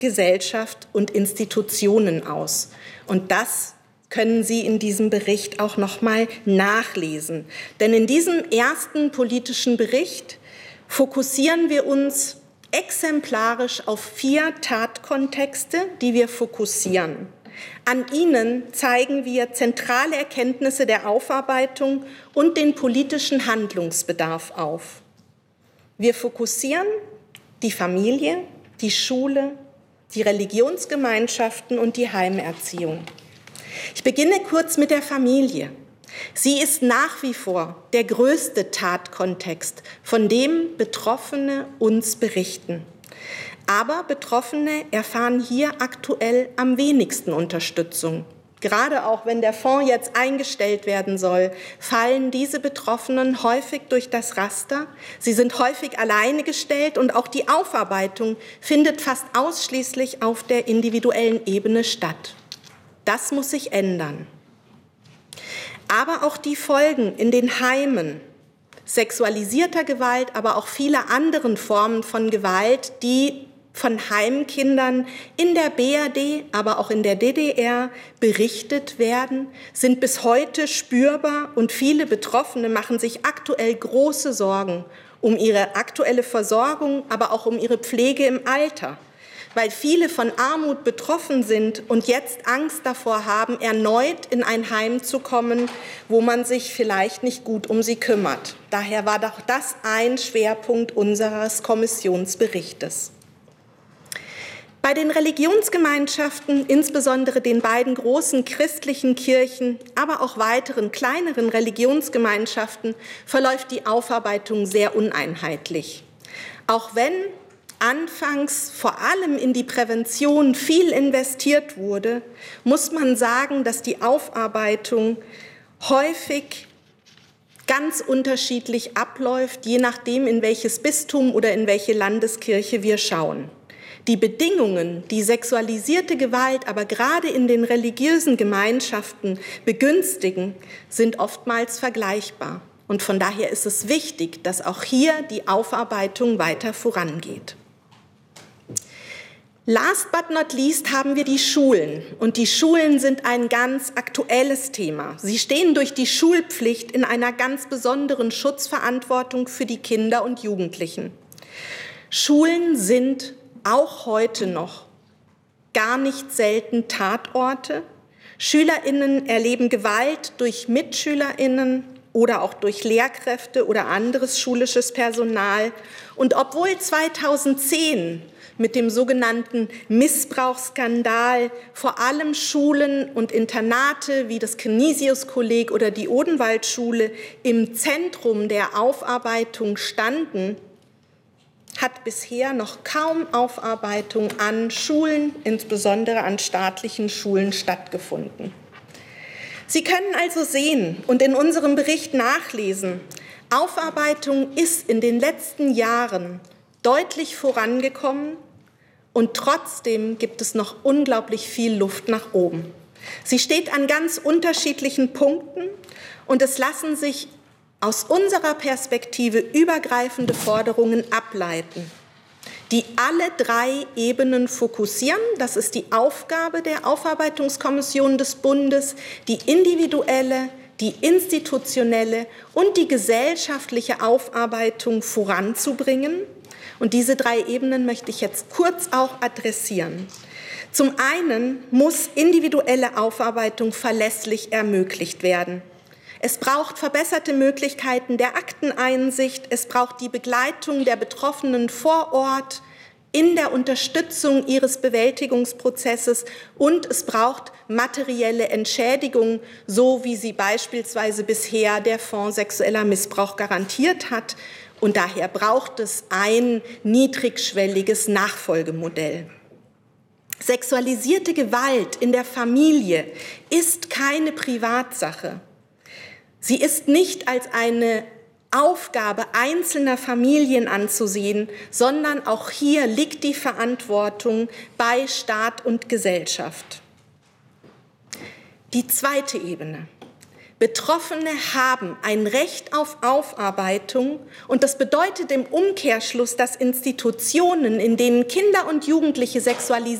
Gesellschaft und Institutionen aus. Und das können Sie in diesem Bericht auch noch mal nachlesen. Denn in diesem ersten politischen Bericht fokussieren wir uns exemplarisch auf 4 Tatkontexte, die wir fokussieren. An ihnen zeigen wir zentrale Erkenntnisse der Aufarbeitung und den politischen Handlungsbedarf auf. Wir fokussieren die Familie, die Schule, die Religionsgemeinschaften und die Heimerziehung. Ich beginne kurz mit der Familie. Sie ist nach wie vor der größte Tatkontext, von dem Betroffene uns berichten. Aber Betroffene erfahren hier aktuell am wenigsten Unterstützung. Gerade auch wenn der Fonds jetzt eingestellt werden soll, fallen diese Betroffenen häufig durch das Raster. Sie sind häufig alleine gestellt und auch die Aufarbeitung findet fast ausschließlich auf der individuellen Ebene statt. Das muss sich ändern. Aber auch die Folgen in den Heimen sexualisierter Gewalt, aber auch vieler anderen Formen von Gewalt, die von Heimkindern in der BRD, aber auch in der DDR berichtet werden, sind bis heute spürbar und viele Betroffene machen sich aktuell große Sorgen um ihre aktuelle Versorgung, aber auch um ihre Pflege im Alter, weil viele von Armut betroffen sind und jetzt Angst davor haben, erneut in ein Heim zu kommen, wo man sich vielleicht nicht gut um sie kümmert. Daher war doch das ein Schwerpunkt unseres Kommissionsberichtes. Bei den Religionsgemeinschaften, insbesondere den beiden großen christlichen Kirchen, aber auch weiteren kleineren Religionsgemeinschaften, verläuft die Aufarbeitung sehr uneinheitlich. Auch wenn anfangs vor allem in die Prävention viel investiert wurde, muss man sagen, dass die Aufarbeitung häufig ganz unterschiedlich abläuft, je nachdem, in welches Bistum oder in welche Landeskirche wir schauen. Die Bedingungen, die sexualisierte Gewalt aber gerade in den religiösen Gemeinschaften begünstigen, sind oftmals vergleichbar. Und von daher ist es wichtig, dass auch hier die Aufarbeitung weiter vorangeht. Last but not least haben wir die Schulen. Und die Schulen sind ein ganz aktuelles Thema. Sie stehen durch die Schulpflicht in einer ganz besonderen Schutzverantwortung für die Kinder und Jugendlichen. Schulen sind auch heute noch gar nicht selten Tatorte. SchülerInnen erleben Gewalt durch MitschülerInnen oder auch durch Lehrkräfte oder anderes schulisches Personal. Und obwohl 2010 mit dem sogenannten Missbrauchsskandal vor allem Schulen und Internate wie das Canisius-Kolleg oder die Odenwaldschule im Zentrum der Aufarbeitung standen, hat bisher noch kaum Aufarbeitung an Schulen, insbesondere an staatlichen Schulen, stattgefunden. Sie können also sehen und in unserem Bericht nachlesen, Aufarbeitung ist in den letzten Jahren deutlich vorangekommen und trotzdem gibt es noch unglaublich viel Luft nach oben. Sie steht an ganz unterschiedlichen Punkten und es lassen sich aus unserer Perspektive übergreifende Forderungen ableiten, die alle 3 Ebenen fokussieren. Das ist die Aufgabe der Aufarbeitungskommission des Bundes, die individuelle, die institutionelle und die gesellschaftliche Aufarbeitung voranzubringen. Und diese 3 Ebenen möchte ich jetzt kurz auch adressieren. Zum einen muss individuelle Aufarbeitung verlässlich ermöglicht werden. Es braucht verbesserte Möglichkeiten der Akteneinsicht, es braucht die Begleitung der Betroffenen vor Ort in der Unterstützung ihres Bewältigungsprozesses und es braucht materielle Entschädigung, so wie sie beispielsweise bisher der Fonds Sexueller Missbrauch garantiert hat. Und daher braucht es ein niedrigschwelliges Nachfolgemodell. Sexualisierte Gewalt in der Familie ist keine Privatsache. Sie ist nicht als eine Aufgabe einzelner Familien anzusehen, sondern auch hier liegt die Verantwortung bei Staat und Gesellschaft. Die zweite Ebene. Betroffene haben ein Recht auf Aufarbeitung, und das bedeutet im Umkehrschluss, dass Institutionen, in denen Kinder und Jugendliche sexualisiert